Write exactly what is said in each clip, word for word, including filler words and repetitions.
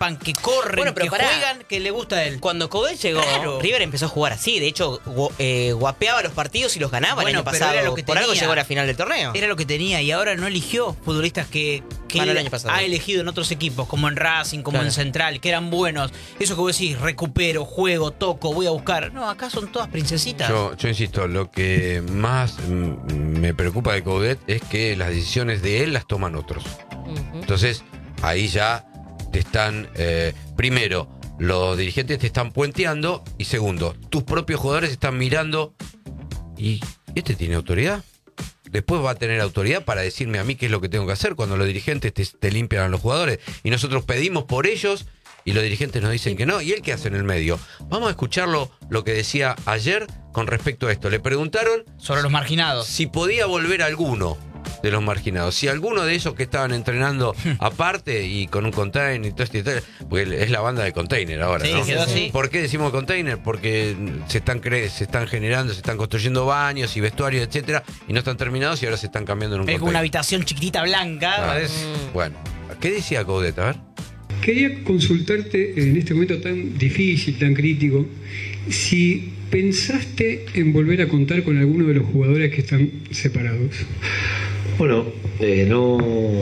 garpan, que corren, bueno, pero que pará. juegan, que le gusta a él. Cuando Coudet llegó, Claro. River empezó a jugar así. De hecho, gu eh, guapeaba los partidos y los ganaba Bueno, el año pero pasado. era lo que Por algo tenía. llegó a la final del torneo. Era lo que tenía y ahora no eligió futbolistas que, que Ganó el él año pasado. ha elegido en otros equipos, como en Racing, como Claro. en Central, que eran buenos. Eso que vos decís, recupero, juego, toco, voy a buscar. No, acá son todas princesitas. Yo, yo insisto, lo que más mm, me preocupa de Coudet es que las decisiones de él las toman otros. Ujú. Entonces, ahí ya te están, eh, primero, los dirigentes te están puenteando y segundo, tus propios jugadores están mirando y ¿este tiene autoridad? Después va a tener autoridad para decirme a mí qué es lo que tengo que hacer cuando los dirigentes te, te limpian a los jugadores y nosotros pedimos por ellos y los dirigentes nos dicen que no. ¿Y él qué hace en el medio? Vamos a escucharlo lo que decía ayer con respecto a esto. Le preguntaron Sobre los marginados. si podía volver alguno de los marginados. Si alguno de esos que estaban entrenando aparte y con un container y todo este y tal, porque es la banda de container ahora, Sí, ¿no? quedó así. ¿Por qué decimos container? Porque se están cre se están generando, se están construyendo baños y vestuarios, etcétera, y no están terminados y ahora se están cambiando en un Es como una container. habitación chiquitita blanca. Ah, es- bueno, ¿qué decía Coudet? A ver. Quería consultarte en este momento tan difícil, tan crítico, si pensaste en volver a contar con alguno de los jugadores que están separados. Bueno, eh, no,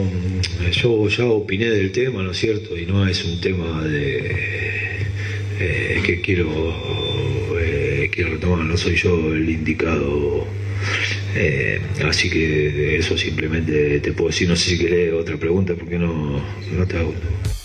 yo ya opiné del tema, ¿no es cierto? Y no es un tema de eh, que quiero, eh, quiero retomar, no soy yo el indicado. Eh, así que eso simplemente te puedo decir, no sé si querés otra pregunta, porque no, no te hago.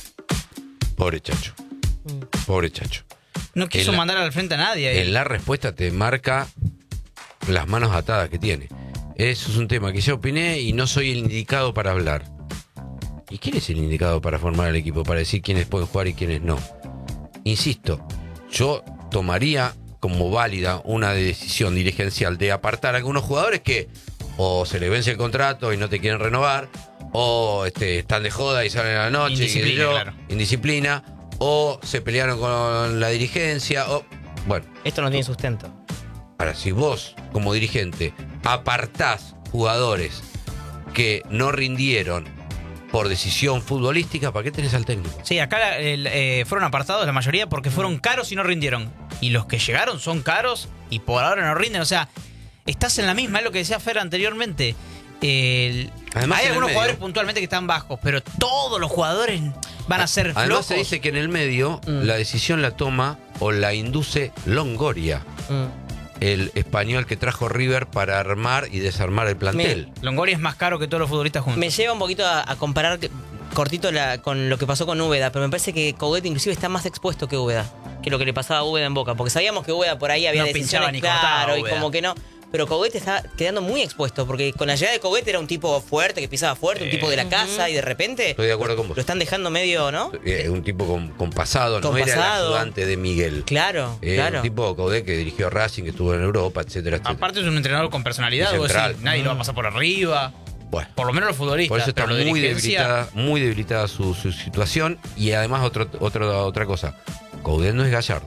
Pobre Chacho. Pobre Chacho. No quiso En la- mandar al frente a nadie. En la respuesta te marca las manos atadas que tiene. Eso es un tema que yo opiné y no soy el indicado para hablar. ¿Y quién es el indicado para formar el equipo? Para decir quiénes pueden jugar y quiénes no. Insisto, yo tomaría como válida una decisión dirigencial de apartar a algunos jugadores que o se les vence el contrato y no te quieren renovar, o este, están de joda y salen a la noche, Indisciplina, y qué sé yo, claro. indisciplina, o se pelearon con la dirigencia, o bueno. Esto no tiene sustento. Ahora, si vos, como dirigente, apartás jugadores que no rindieron por decisión futbolística, ¿para qué tenés al técnico? Sí, acá el, eh, fueron apartados la mayoría porque fueron caros y no rindieron. Y los que llegaron son caros y por ahora no rinden. O sea, estás en la misma, es lo que decía Fer anteriormente. El- Además, hay en el algunos medio- jugadores puntualmente que están bajos, pero todos los jugadores van a ser Además flojos. se dice que en el medio Mm. la decisión la toma o la induce Longoria, Mm. el español que trajo River para armar y desarmar el plantel. Longoria es más caro que todos los futbolistas juntos. Me lleva un poquito a, a comparar que- cortito la- con lo que pasó con Úbeda, pero me parece que Coudet inclusive está más expuesto que Úbeda, que lo que le pasaba a Úbeda en Boca, porque sabíamos que Úbeda por ahí había No pinchaba decisiones, ni cortaba, claro, y Úbeda. como que no. Pero Coudet está quedando muy expuesto, porque con la llegada de Coudet era un tipo fuerte, que pisaba fuerte, un tipo de la casa, y de repente Estoy de acuerdo con vos. lo están dejando medio, ¿no? Eh, un tipo con, con pasado, Con no era el pasado. ayudante de Miguel. Claro, Eh, claro. Un tipo Coudet que dirigió a Racing, que estuvo en Europa, etcétera, etcétera. Aparte es un entrenador con personalidad, Y vos central. decís, nadie lo va a pasar por arriba. Bueno. Por lo menos los futbolistas. Por eso está pero la muy dirigencia- debilitada, muy debilitada su, su situación. Y además otro, otro, otra cosa, Coudet no es Gallardo.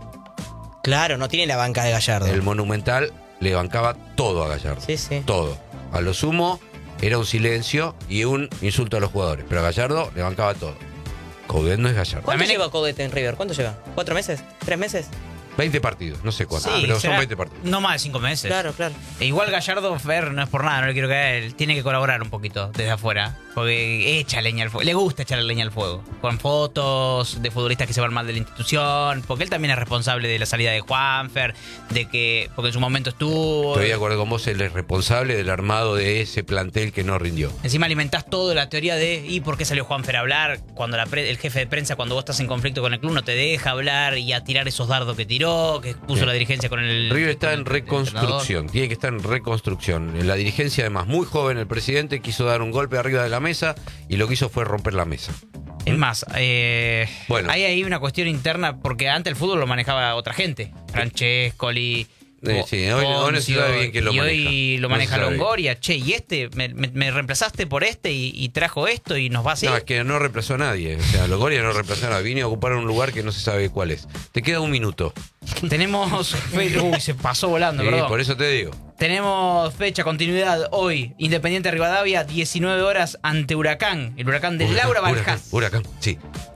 Claro, no tiene la banca de Gallardo. El Monumental le bancaba todo a Gallardo. Sí, sí. Todo. A lo sumo era un silencio y un insulto a los jugadores. Pero a Gallardo le bancaba todo. Coudet no es Gallardo. ¿Cuánto También- lleva Coudet en River? ¿Cuánto lleva? ¿Cuatro meses? ¿Tres meses? veinte partidos, no sé cuánto, Sí, pero será son veinte partidos. No más de cinco meses. Claro, claro. E igual Gallardo, Fer, no es por nada, no le quiero caer. Él tiene que colaborar un poquito desde afuera. Porque echa leña al fuego. Le gusta echar leña al fuego. Con fotos de futbolistas que se van mal de la institución. Porque él también es responsable de la salida de Juanfer. De que. Porque en su momento estuvo. Estoy de acuerdo con vos, él es responsable del armado de ese plantel que no rindió. Encima alimentás todo la teoría de ¿y por qué salió Juanfer a hablar? Cuando la pre- el jefe de prensa, cuando vos estás en conflicto con el club, no te deja hablar y a tirar esos dardos que tiró, que puso Bien. la dirigencia con el. River está con en el reconstrucción, tiene que estar en reconstrucción. En la dirigencia, además, muy joven, el presidente quiso dar un golpe arriba de la mesa y lo que hizo fue romper la mesa. Es más, eh, Bueno. hay ahí una cuestión interna, porque antes el fútbol lo manejaba otra gente. Francescoli. Eh, sí, hoy- hoy no se sabe bien quién lo y hoy maneja. lo No se maneja sabe bien. Longoria. Che, y este, me, me- me reemplazaste por este y, y trajo esto y nos va así. No, es que no reemplazó a nadie. O sea, Longoria no reemplazó a nadie. Vino a ocupar un lugar que no se sabe cuál es. Te queda un minuto. Tenemos. fe- Uy, se pasó volando, Sí, perdón. por eso te digo. Tenemos fecha, continuidad hoy. Independiente Rivadavia, diecinueve horas ante Huracán. El Huracán de Laura Huracán, Valjas. Huracán, sí.